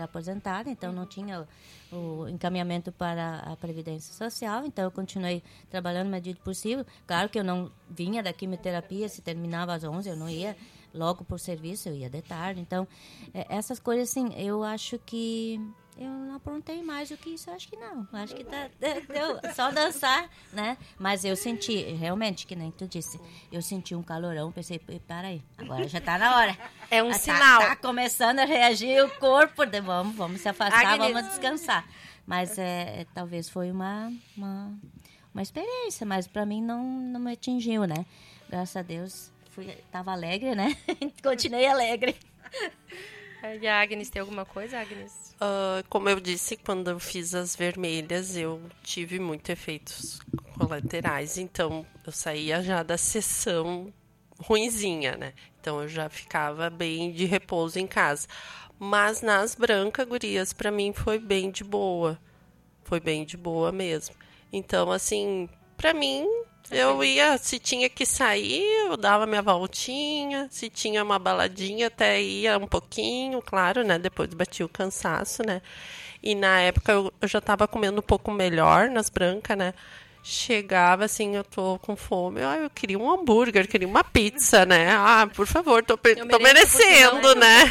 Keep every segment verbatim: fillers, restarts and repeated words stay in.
aposentada, então não tinha o, o encaminhamento para a Previdência Social, então eu continuei trabalhando na medida possível. Claro que eu não vinha da quimioterapia, se terminava às onze, eu não ia logo por serviço, eu ia de tarde. Então, é, essas coisas, assim, eu acho que eu não aprontei mais do que isso, eu acho que não. Eu acho que tá, deu só dançar, né? Mas eu senti, realmente, que nem tu disse, eu senti um calorão, pensei, para aí, agora já tá na hora. É um tá, sinal. Tá começando a reagir o corpo, de, vamos, vamos se afastar, Agnes. vamos descansar. Mas é, talvez foi uma, uma, uma experiência, mas para mim não, não me atingiu, né? Graças a Deus, fui, tava alegre, né? Continuei alegre. E a Agnes, tem alguma coisa, Agnes? Uh, como eu disse, quando eu fiz as vermelhas, eu tive muitos efeitos colaterais. Então, eu saía já da sessão ruinzinha, né? Então, eu já ficava bem de repouso em casa. Mas nas brancas, gurias, pra mim foi bem de boa. Foi bem de boa mesmo. Então, assim, pra mim... Eu ia, se tinha que sair, eu dava minha voltinha, se tinha uma baladinha, até ia um pouquinho, claro, né? Depois batia o cansaço, né? E na época eu, eu já estava comendo um pouco melhor nas brancas, né? Chegava assim, eu tô com fome, ah, eu queria um hambúrguer, queria uma pizza, né? Ah, por favor, tô, pe- tô merecendo, né?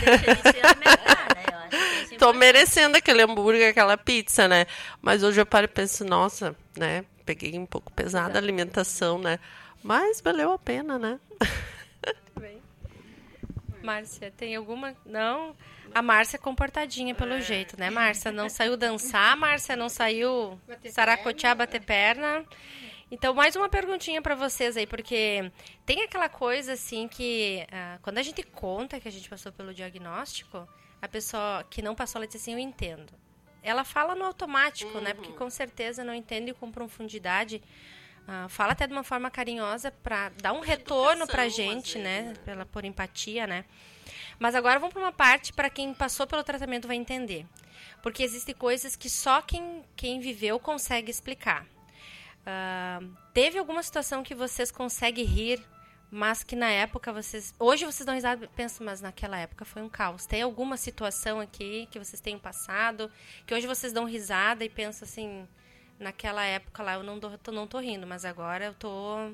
Tô merecendo aquele hambúrguer, aquela pizza, né? Mas hoje eu paro e penso, nossa, né? Peguei um pouco pesada a alimentação, né? Mas valeu a pena, né? Muito bem. Márcia, tem alguma? Não? A Márcia é comportadinha pelo é. jeito, né, Márcia? Não saiu dançar, Márcia não saiu saracotear, bater perna. Então, mais uma perguntinha para vocês aí, porque tem aquela coisa, assim, que ah, quando a gente conta que a gente passou pelo diagnóstico, a pessoa que não passou, ela diz assim, eu entendo. Ela fala no automático, uhum. né? Porque com certeza não entende com profundidade. Uh, fala até de uma forma carinhosa para dar um retorno para a gente, vezes, né? né? Pela, por empatia, né? Mas agora vamos para uma parte para quem passou pelo tratamento vai entender. Porque existem coisas que só quem, quem viveu consegue explicar. Uh, teve alguma situação que vocês conseguem rir, mas que na época vocês... Hoje vocês dão risada e pensam, mas naquela época foi um caos. Tem alguma situação aqui que vocês tenham passado, que hoje vocês dão risada e pensam assim, naquela época lá eu não, tô, não tô rindo, mas agora eu tô...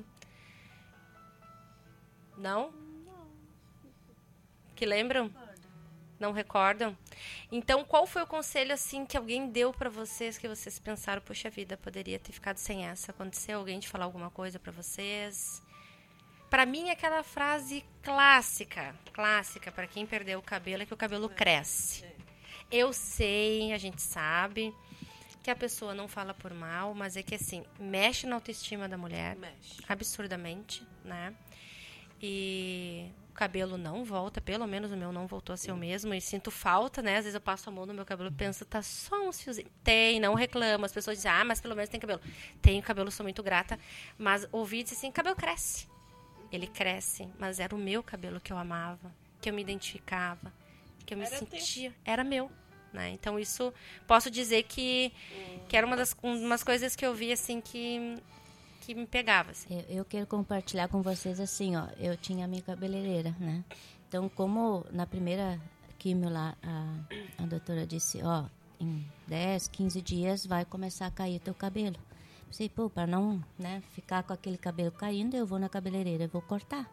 Não? Não. Que lembram? Não recordam? Então, qual foi o conselho assim que alguém deu pra vocês, que vocês pensaram, poxa vida, poderia ter ficado sem essa? Aconteceu alguém de falar alguma coisa pra vocês? Pra mim, aquela frase clássica, clássica, pra quem perdeu o cabelo, é que o cabelo cresce. Eu sei, a gente sabe que a pessoa não fala por mal, mas é que, assim, mexe na autoestima da mulher, mexe. Absurdamente, né? E o cabelo não volta, pelo menos o meu não voltou a ser o mesmo, e sinto falta, né? Às vezes eu passo a mão no meu cabelo e penso, tá só uns fiozinhos. Tem, não reclamo. As pessoas dizem, ah, mas pelo menos tem cabelo. Tenho cabelo, sou muito grata, mas ouvi dizer assim, cabelo cresce. Ele cresce, mas era o meu cabelo que eu amava, que eu me identificava, que eu me era sentia. Teu. Era meu, né? Então, isso, posso dizer que, hum. que era uma das umas coisas que eu vi, assim, que, que me pegava. Assim. Eu, eu quero compartilhar com vocês, assim, ó, eu tinha a minha cabeleireira, né? Então, como na primeira quimio lá, a, a doutora disse, ó, em dez, quinze dias vai começar a cair teu cabelo. Pensei, pô, para não, né, ficar com aquele cabelo caindo, eu vou na cabeleireira, eu vou cortar.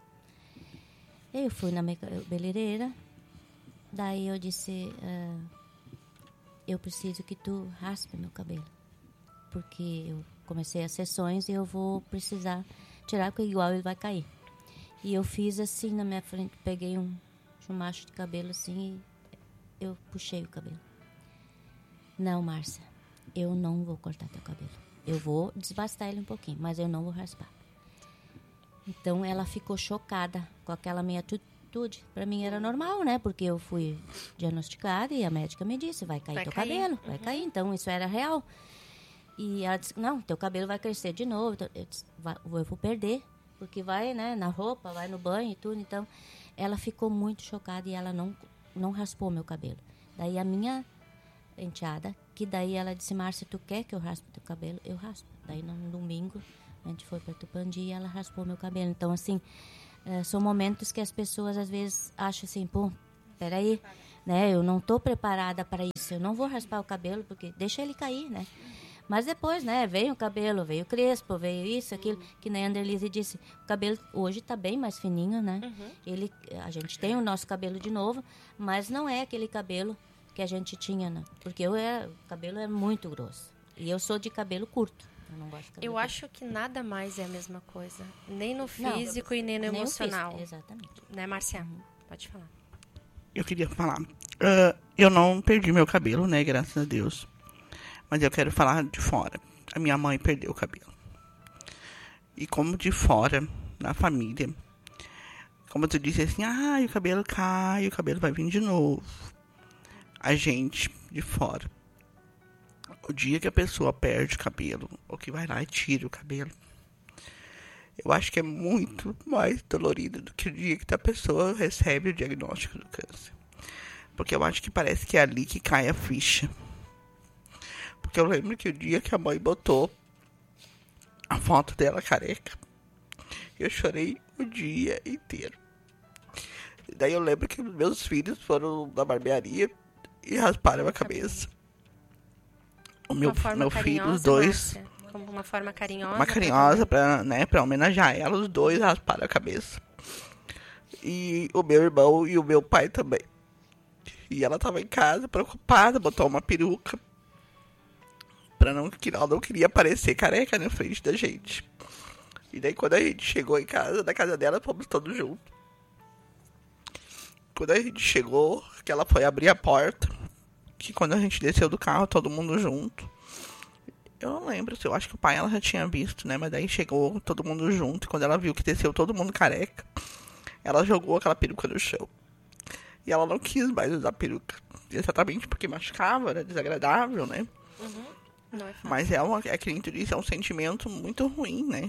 Eu fui na minha cabeleireira, daí eu disse, uh, eu preciso que tu raspe meu cabelo, porque eu comecei as sessões e eu vou precisar tirar, porque igual ele vai cair. E eu fiz assim na minha frente, peguei um chumacho de cabelo assim e eu puxei o cabelo. Não, Márcia, eu não vou cortar teu cabelo. Eu vou desbastar ele um pouquinho, mas eu não vou raspar. Então, ela ficou chocada com aquela minha atitude. Para mim era normal, né? Porque eu fui diagnosticada e a médica me disse, vai cair vai teu cair. cabelo, vai uhum. cair. Então, isso era real. E ela disse, não, teu cabelo vai crescer de novo. Eu disse, eu vou perder, porque vai, né, na roupa, vai no banho e tudo. Então, ela ficou muito chocada e ela não, não raspou meu cabelo. Daí, a minha enteada, que daí ela disse, Márcia, tu quer que eu raspe teu cabelo? Eu raspo. Daí no domingo a gente foi para Tupandi e ela raspou meu cabelo. Então, assim, uh, são momentos que as pessoas às vezes acham assim, pô, peraí, né? Eu não estou preparada para isso. Eu não vou raspar o cabelo, porque deixa ele cair, né? Mas depois, né, veio o cabelo, veio o crespo, veio isso, aquilo, que nem a Anderlise disse, o cabelo hoje está bem mais fininho, né? Uhum. Ele, a gente tem o nosso cabelo de novo, mas não é aquele cabelo que a gente tinha, né? Porque eu era, o cabelo é muito grosso. E eu sou de cabelo curto. Eu não gosto de cabelo Eu curto. acho que nada mais é a mesma coisa. Nem no físico não, e nem no nem emocional. Físico, exatamente. Né, Marcia? Uhum. Pode falar. Eu queria falar. Uh, eu não perdi meu cabelo, né? Graças a Deus. Mas eu quero falar de fora. A minha mãe perdeu o cabelo. E como de fora, na família, como tu disse assim, ah, o cabelo cai, o cabelo vai vir de novo. A gente, de fora, o dia que a pessoa perde o cabelo, ou que vai lá e tira o cabelo, eu acho que é muito mais dolorido do que o dia que a pessoa recebe o diagnóstico do câncer. Porque eu acho que parece que é ali que cai a ficha. Porque eu lembro que o dia que a mãe botou a foto dela careca, eu chorei o dia inteiro. E daí eu lembro que os meus filhos foram na barbearia e rasparam a cabeça. O meu, meu filho, os dois... Márcia, como uma forma carinhosa. Uma carinhosa, pra, né, pra homenagear ela, os dois rasparam a cabeça. E o meu irmão e o meu pai também. E ela tava em casa, preocupada, botou uma peruca. Pra não, que ela não queria aparecer careca na frente da gente. E daí quando a gente chegou em casa, na casa dela, fomos todos juntos. Quando a gente chegou, que ela foi abrir a porta, que quando a gente desceu do carro, todo mundo junto. Eu não lembro, eu acho que o pai ela já tinha visto, né? Mas daí chegou todo mundo junto, e quando ela viu que desceu todo mundo careca, ela jogou aquela peruca no chão. E ela não quis mais usar peruca. Exatamente porque machucava, era desagradável, né? Uhum. Não é fácil. Mas é, uma, é que nem tu disse, é um sentimento muito ruim, né?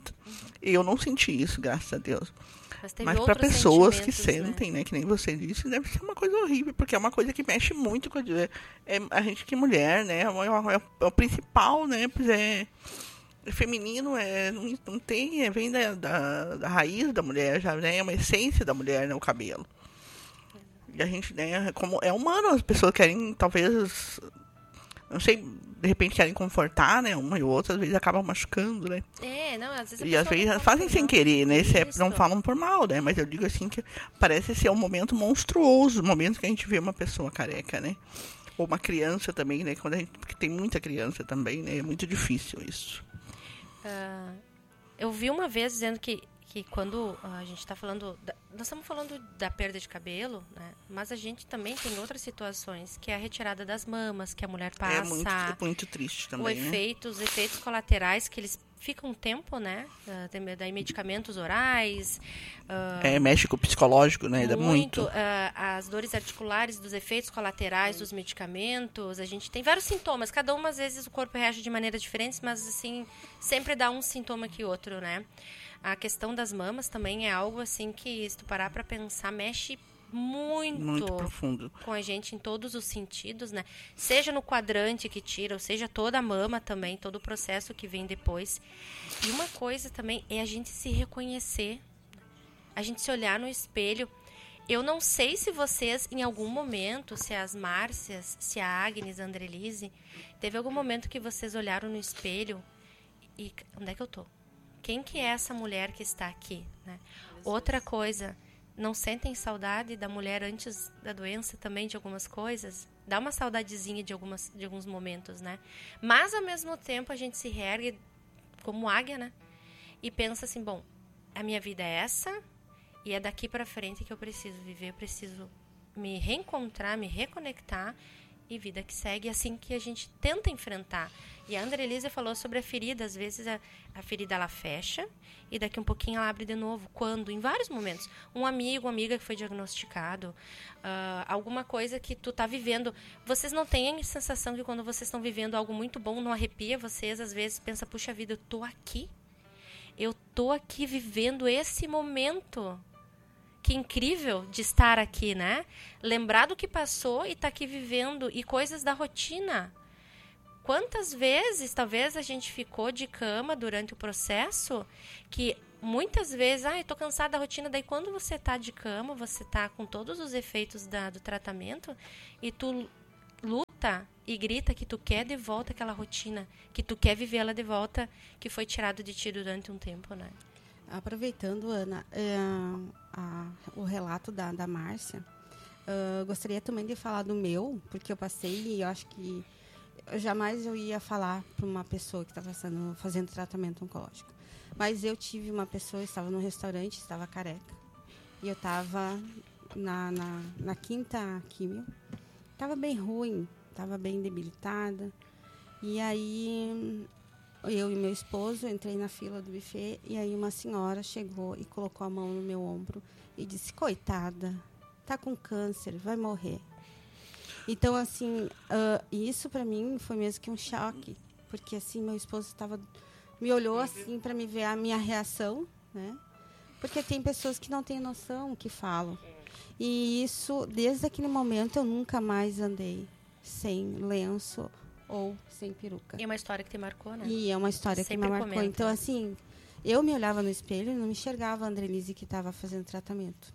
E eu não senti isso, graças a Deus. Mas, Mas para pessoas que sentem, né? né? Que nem você disse, deve ser uma coisa horrível, porque é uma coisa que mexe muito com a... É, a gente que é mulher, né? É, é, é o principal, né? Pois é... É feminino, é, não, não tem... É, vem da, da, da raiz da mulher, já, né? É uma essência da mulher, né? O cabelo. E a gente, né? Como é humano, as pessoas querem, talvez... Não sei, de repente querem confortar, né? Uma e outra, às vezes acabam machucando, né? É, não, às vezes a E às vezes fazem sem querer, né? Se é, não falam por mal, né? Mas eu digo assim que parece ser um momento monstruoso, o momento que a gente vê uma pessoa careca, né? Ou uma criança também, né? Quando a gente, porque tem muita criança também, né? É muito difícil isso. Uh, eu vi uma vez dizendo que, que quando a gente está falando... Da, nós estamos falando da perda de cabelo, né? Mas a gente também tem outras situações, que é a retirada das mamas, que a mulher passa. É muito, muito triste também, o efeito, né? Os efeitos colaterais, que eles ficam um tempo, né? Uh, tem, daí medicamentos orais. Uh, é, mexe com o psicológico, né? Muito. muito. Uh, as dores articulares, dos efeitos colaterais dos medicamentos. A gente tem vários sintomas. Cada uma, às vezes, o corpo reage de maneiras diferentes, mas, assim, sempre dá um sintoma que outro, né? A questão das mamas também é algo assim que, se tu parar para pensar, mexe muito, muito profundo com a gente em todos os sentidos, né? Seja no quadrante que tira, ou seja, toda a mama também, todo o processo que vem depois. E uma coisa também é a gente se reconhecer, a gente se olhar no espelho. Eu não sei se vocês, em algum momento, se as Márcias, se a Agnes, a Anderlise, teve algum momento que vocês olharam no espelho e... Onde é que eu tô? Quem que é essa mulher que está aqui, né? Outra coisa, não sentem saudade da mulher antes da doença também de algumas coisas? Dá uma saudadezinha de, algumas, de alguns momentos, né? Mas, ao mesmo tempo, a gente se reergue como águia, né? E pensa assim, bom, a minha vida é essa e é daqui para frente que eu preciso viver, eu preciso me reencontrar, me reconectar e vida que segue, assim que a gente tenta enfrentar. E a Anderlise falou sobre a ferida. Às vezes a, a ferida ela fecha e daqui um pouquinho ela abre de novo. Quando? Em vários momentos. Um amigo, uma amiga que foi diagnosticado, uh, alguma coisa que tu tá vivendo. Vocês não têm a sensação que quando vocês estão vivendo algo muito bom, não arrepia vocês? Às vezes pensa, puxa vida, eu tô aqui. Eu tô aqui vivendo esse momento. Que incrível de estar aqui, né? Lembrar do que passou e estar tá aqui vivendo. E coisas da rotina. Quantas vezes, talvez, a gente ficou de cama durante o processo que muitas vezes, ah, eu tô cansada da rotina, daí quando você tá de cama, você tá com todos os efeitos da, do tratamento e tu luta e grita que tu quer de volta aquela rotina, que tu quer viver ela de volta, que foi tirado de ti durante um tempo, né? Aproveitando, Ana, é, a, o relato da, da Márcia, uh, gostaria também de falar do meu, porque eu passei e eu acho que eu jamais eu ia falar para uma pessoa que está fazendo, fazendo tratamento oncológico. Mas eu tive uma pessoa, estava no restaurante, estava careca, e eu estava na, na, na quinta químio, estava bem ruim, estava bem debilitada, e aí eu e meu esposo entrei na fila do buffet, e aí uma senhora chegou e colocou a mão no meu ombro e disse, coitada, tá com câncer, vai morrer. Então, assim, uh, isso para mim foi mesmo que um choque, porque assim, meu esposo estava... me olhou assim para me ver a minha reação, né? Porque tem pessoas que não têm noção que falam. E isso, desde aquele momento, eu nunca mais andei sem lenço ou sem peruca. E é uma história que te marcou, né? E é uma história que me marcou. Comenta. Então, assim, eu me olhava no espelho e não me enxergava a Andrelise que estava fazendo tratamento.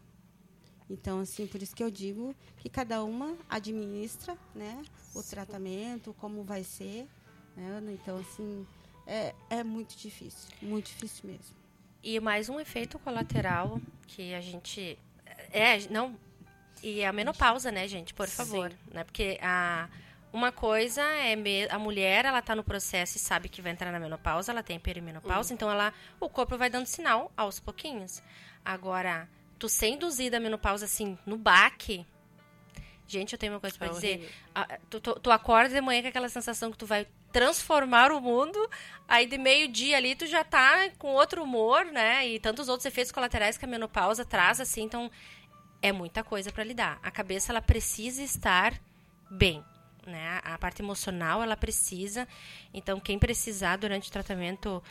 Então, assim, por isso que eu digo que cada uma administra, né, o tratamento, como vai ser, né, Ana? Então, assim... É, é muito difícil, muito difícil mesmo. E mais um efeito colateral que a gente... É, não... E é a menopausa, né, gente? Por favor. Né? Porque a, uma coisa é... Me, a mulher, ela tá no processo e sabe que vai entrar na menopausa, ela tem perimenopausa, uhum. Então ela, o corpo vai dando sinal aos pouquinhos. Agora, tu ser induzida a menopausa, assim, no baque... Gente, eu tenho uma coisa pra é dizer. A, tu, tu, tu acorda de manhã com aquela sensação que tu vai transformar o mundo, aí de meio-dia ali tu já tá com outro humor, né? E tantos outros efeitos colaterais que a menopausa traz, assim, então é muita coisa para lidar. A cabeça, ela precisa estar bem, né? A parte emocional, ela precisa. Então, quem precisar durante o tratamento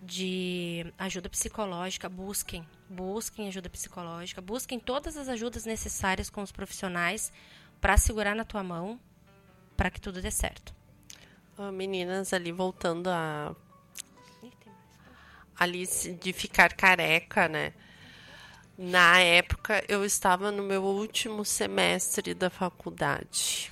de ajuda psicológica, busquem. Busquem ajuda psicológica, busquem todas as ajudas necessárias com os profissionais para segurar na tua mão, para que tudo dê certo. Oh, meninas, ali voltando a... ali de ficar careca, né? Na época, eu estava no meu último semestre da faculdade.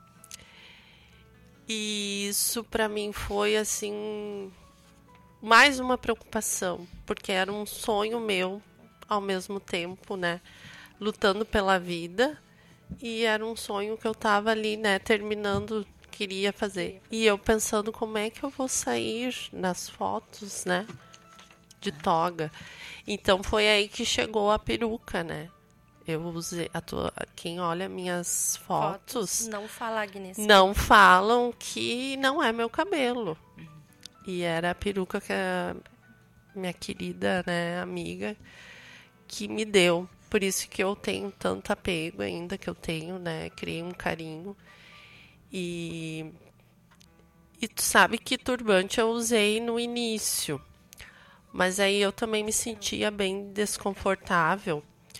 E isso, para mim, foi, assim, mais uma preocupação. Porque era um sonho meu, ao mesmo tempo, né? Lutando pela vida. E era um sonho que eu estava ali, né? Terminando, queria fazer. E eu pensando como é que eu vou sair nas fotos, né? De toga. Então foi aí que chegou a peruca, né? Eu usei a tua, quem olha minhas fotos, fotos não fala, Agnes. Não falam que não é meu cabelo. E era a peruca que a minha querida, né, amiga que me deu. Por isso que eu tenho tanto apego ainda que eu tenho, né? Criei um carinho. E e tu sabe que turbante eu usei no início. Mas aí eu também me sentia bem desconfortável.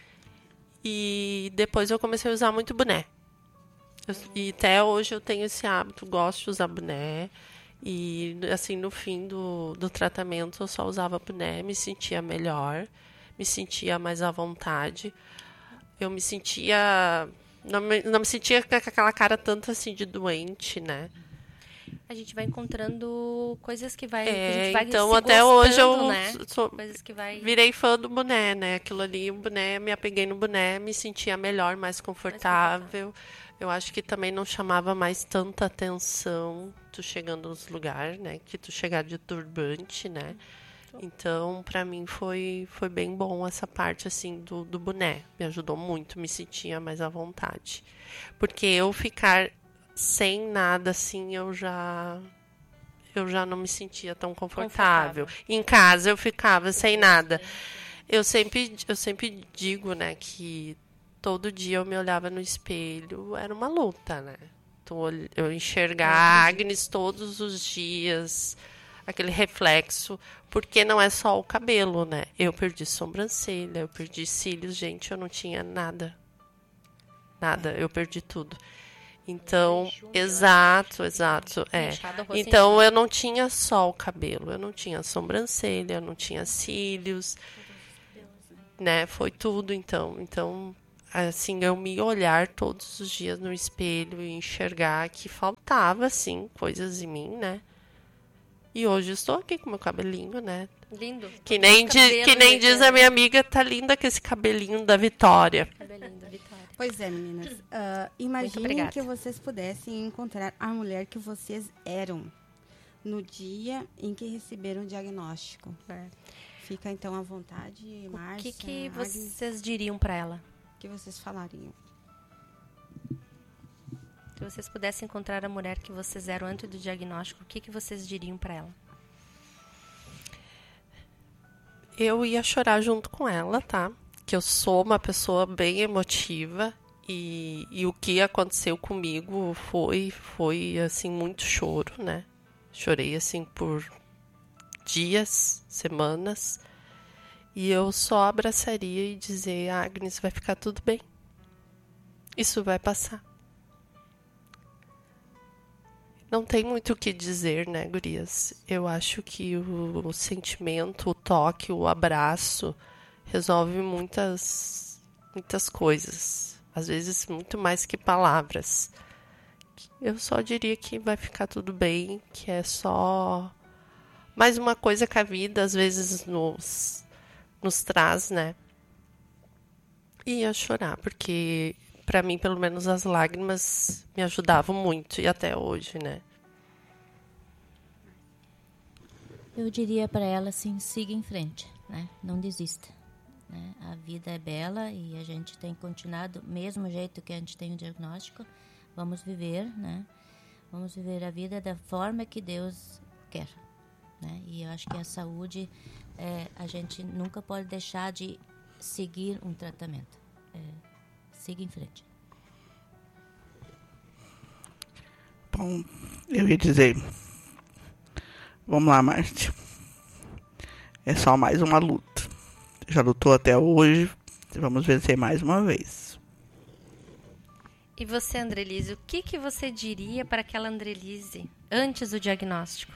E depois eu comecei a usar muito boné. Eu, e até hoje eu tenho esse hábito, gosto de usar boné. E assim, no fim do, do tratamento eu só usava boné, me sentia melhor, me sentia mais à vontade. Eu me sentia... Não me, não me sentia com aquela cara tanto assim de doente, né? A gente vai encontrando coisas que vai, é, a gente vai então se até gostando, hoje eu né? sou, coisas que vai... virei fã do boné, né? Aquilo ali, o boné, me apeguei no boné, me sentia melhor, mais confortável. mais confortável. Eu acho que também não chamava mais tanta atenção tu chegando nos lugares, né? Que tu chegar de turbante, né? Então, pra mim foi, foi bem bom essa parte, assim, do, do boné. Me ajudou muito, me sentia mais à vontade. Porque eu ficar sem nada, assim, eu já... Eu já não me sentia tão confortável. confortável. Em casa eu ficava sem nada. Eu sempre, eu sempre digo, né, que todo dia eu me olhava no espelho, era uma luta, né? Então, eu enxergar a Agnes todos os dias, aquele reflexo, porque não é só o cabelo, né? Eu perdi sobrancelha, eu perdi cílios, gente, eu não tinha nada. Nada, eu perdi tudo. Então, exato, exato, é. Então, eu não tinha só o cabelo, eu não tinha sobrancelha, eu não tinha cílios. né, foi tudo, então. Então, assim, eu me olhar todos os dias no espelho e enxergar que faltava, assim, coisas em mim, né? E hoje estou aqui com meu cabelinho, né? Lindo. Que nem, di, que nem diz a minha amiga, tá linda com esse cabelinho da Vitória. Cabelinho da Vitória. Pois é, meninas. Uh, imaginem que vocês pudessem encontrar a mulher que vocês eram no dia em que receberam o diagnóstico. É. Fica, então, à vontade, Márcia. O que, que vocês diriam para ela? O que vocês falariam? Se vocês pudessem encontrar a mulher que vocês eram antes do diagnóstico, o que, que vocês diriam para ela? Eu ia chorar junto com ela, tá? Que eu sou uma pessoa bem emotiva e, e o que aconteceu comigo foi, foi, assim, muito choro, né? Chorei, assim, por dias, semanas, e eu só abraçaria e dizer, ah, Agnes, vai ficar tudo bem. Isso vai passar. Não tem muito o que dizer, né, gurias? Eu acho que o, o sentimento, o toque, o abraço resolve muitas, muitas coisas. Às vezes, muito mais que palavras. Eu só diria que vai ficar tudo bem, que é só mais uma coisa que a vida às vezes nos, nos traz, né? E ia chorar, porque para mim, pelo menos, as lágrimas me ajudavam muito, e até hoje, né? Eu diria para ela assim, siga em frente, né? Não desista. Né? A vida é bela e a gente tem continuado, mesmo jeito que a gente tem o diagnóstico, vamos viver, né? Vamos viver a vida da forma que Deus quer, né? E eu acho que a saúde, é, a gente nunca pode deixar de seguir um tratamento. É, siga em frente. Bom, eu ia dizer, vamos lá, Márcia. É só mais uma luta. Já lutou até hoje, vamos vencer mais uma vez. E você, Andrelise, o que, que você diria para aquela Andrelise antes do diagnóstico?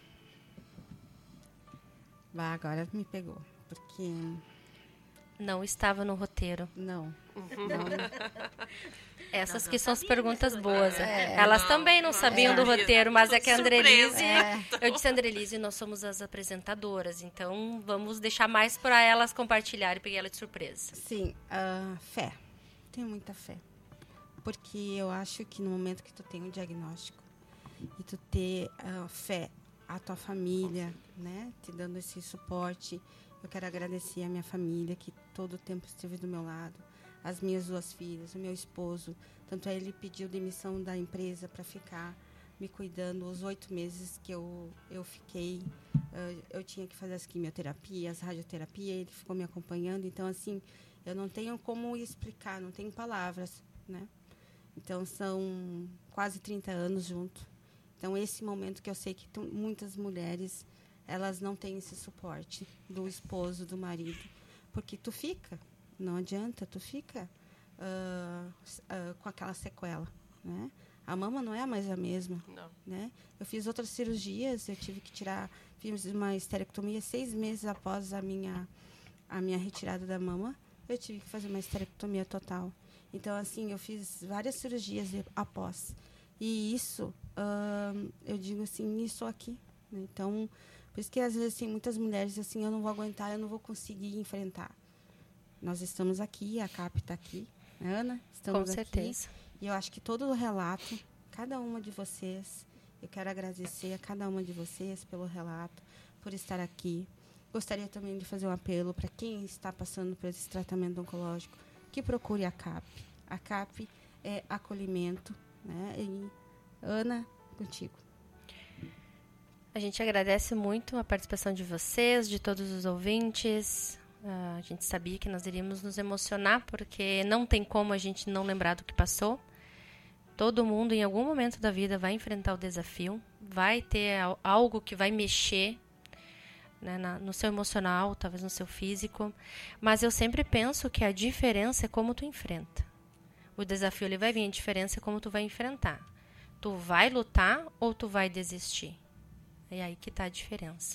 Bah, agora me pegou, porque... Não estava no roteiro. Não. não. Essas que são as perguntas boas. É, Elas não, também não sabiam é. do roteiro, mas é que a Andrelise... É. Eu disse, Andrelise, nós somos as apresentadoras, então vamos deixar mais para elas compartilharem e pegar ela de surpresa. Sim, uh, fé. Tenho muita fé. Porque eu acho que no momento que tu tem um diagnóstico e tu ter uh, fé, a tua família, né, te dando esse suporte, eu quero agradecer a minha família que todo o tempo esteve do meu lado, as minhas duas filhas, o meu esposo, tanto é ele pediu demissão da empresa para ficar me cuidando os oito meses que eu, eu fiquei, uh, eu tinha que fazer as quimioterapias, radioterapia, ele ficou me acompanhando, então assim, eu não tenho como explicar, não tenho palavras, né? Então, são quase trinta anos juntos. Então, esse momento que eu sei que tu, muitas mulheres, elas não têm esse suporte do esposo, do marido. Porque tu fica, não adianta, tu fica uh, uh, com aquela sequela, né? A mama não é mais a mesma. Não. Né? Eu fiz outras cirurgias, eu tive que tirar, fiz uma esterectomia seis meses após a minha, a minha retirada da mama. Eu tive que fazer uma esterectomia total. Então, assim, eu fiz várias cirurgias após. E isso, uh, eu digo assim, isso aqui. Né? Então, por isso que às vezes tem muitas mulheres assim, eu não vou aguentar, eu não vou conseguir enfrentar. Nós estamos aqui, a C A P está aqui, né, Ana? Estamos Com certeza. Aqui. E eu acho que todo o relato, cada uma de vocês, eu quero agradecer a cada uma de vocês pelo relato, por estar aqui. Gostaria também de fazer um apelo para quem está passando por esse tratamento oncológico, que procure a C A P. A C A P é acolhimento, né? E, Ana, contigo. A gente agradece muito a participação de vocês, de todos os ouvintes. Uh, a gente sabia que nós iríamos nos emocionar, porque não tem como a gente não lembrar do que passou. Todo mundo, em algum momento da vida, vai enfrentar o desafio, vai ter algo que vai mexer, né, na, no seu emocional, talvez no seu físico, mas eu sempre penso que a diferença é como tu enfrenta. O desafio ele vai vir, a diferença é como tu vai enfrentar. Tu vai lutar ou tu vai desistir? É aí que está a diferença.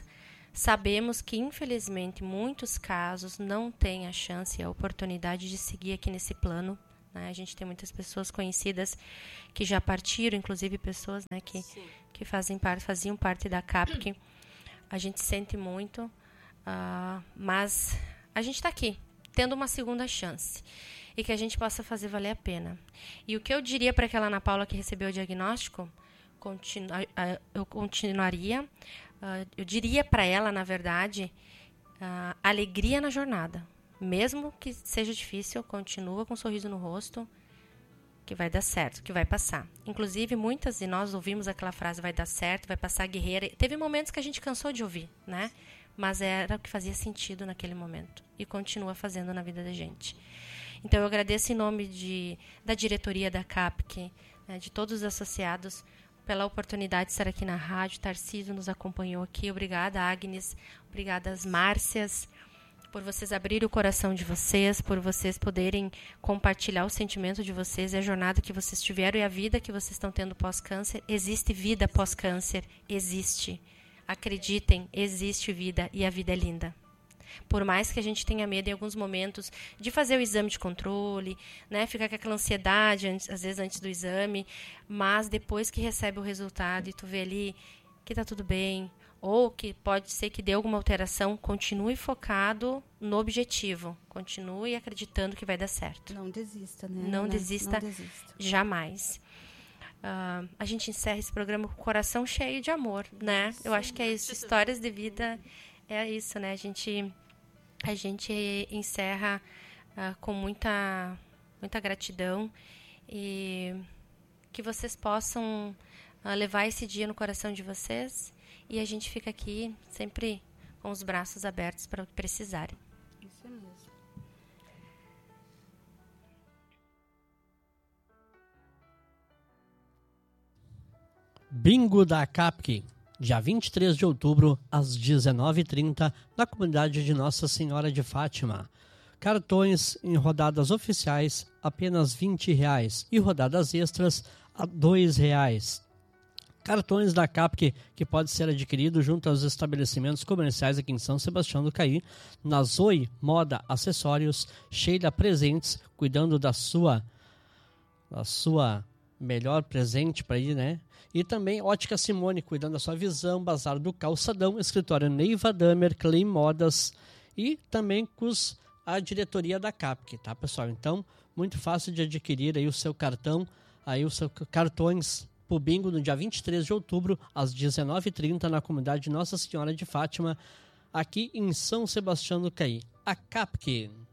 sabemos que, infelizmente, muitos casos não têm a chance e a oportunidade de seguir aqui nesse plano. Né? A gente tem muitas pessoas conhecidas que já partiram, inclusive pessoas, né, que, que fazem parte, faziam parte da C A P C. A gente sente muito, uh, mas a gente está aqui, tendo uma segunda chance. E que a gente possa fazer valer a pena. E o que eu diria para aquela Ana Paula que recebeu o diagnóstico, continu, eu continuaria, uh, eu diria para ela, na verdade, uh, alegria na jornada. Mesmo que seja difícil, continua com um sorriso no rosto, que vai dar certo, que vai passar. Inclusive, muitas de nós ouvimos aquela frase, vai dar certo, vai passar, guerreira. Teve momentos que a gente cansou de ouvir, né? Mas era o que fazia sentido naquele momento. E continua fazendo na vida da gente. Então, eu agradeço em nome de, da diretoria da C A P C, né, de todos os associados, pela oportunidade de estar aqui na rádio. Tarcísio nos acompanhou aqui. Obrigada, Agnes. Obrigada, as Márcias, por vocês abrirem o coração de vocês, por vocês poderem compartilhar o sentimento de vocês e a jornada que vocês tiveram e a vida que vocês estão tendo pós-câncer. Existe vida pós-câncer. Existe. Acreditem, existe vida e a vida é linda. Por mais que a gente tenha medo em alguns momentos de fazer o exame de controle, né, ficar com aquela ansiedade, às vezes antes do exame, mas depois que recebe o resultado e tu vê ali que está tudo bem, ou que pode ser que dê alguma alteração, continue focado no objetivo, continue acreditando que vai dar certo. Não desista, né? Não, Não desista, não desista jamais. Uh, a gente encerra esse programa com o coração cheio de amor, né? Eu acho que é isso, histórias de vida é isso, né? A gente, a gente encerra uh, com muita, muita gratidão e que vocês possam uh, levar esse dia no coração de vocês e a gente fica aqui sempre com os braços abertos para o que precisarem. Isso mesmo. Bingo da C A P C, dia vinte e três de outubro, às dezenove e trinta, na comunidade de Nossa Senhora de Fátima. Cartões em rodadas oficiais, apenas vinte reais, e rodadas extras, a dois reais. Cartões da C A P C que pode ser adquirido junto aos estabelecimentos comerciais aqui em São Sebastião do Caí, na Zoe Moda Acessórios, Sheila Presentes, cuidando da sua, da sua melhor presente para ir, né? E também Ótica Simone, cuidando da sua visão, Bazar do Calçadão, escritório Neiva Damer, Clay Modas e também com os, a diretoria da C A P C, tá, pessoal? Então, muito fácil de adquirir aí o seu cartão, aí os seus cartões pro bingo no dia vinte e três de outubro, às dezenove e trinta, na comunidade Nossa Senhora de Fátima, aqui em São Sebastião do Caí. A C A P C.